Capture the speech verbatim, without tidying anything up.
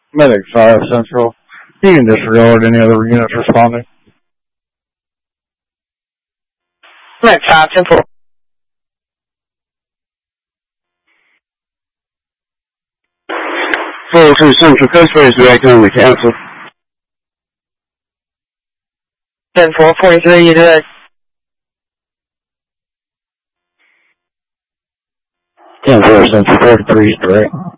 Medic five Central. You can disregard any other units responding. Medic five Central. four oh two Central, Coast Base reacting on the council. ten four forty-three, you direct. ten four Central, forty-three is direct.